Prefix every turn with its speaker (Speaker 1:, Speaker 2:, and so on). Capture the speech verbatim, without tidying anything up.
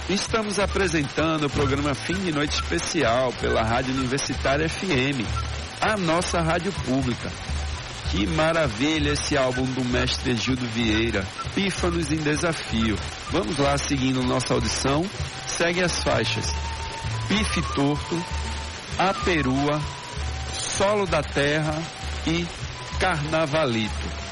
Speaker 1: Estamos apresentando o programa Fim de Noite Especial pela Rádio Universitária F M, a nossa rádio pública. Que maravilha esse álbum do mestre Gildo Vieira, Pífanos em Desafio. Vamos lá, seguindo nossa audição, segue as faixas Pife Torto, A Perua, Solo da Terra e Carnavalito.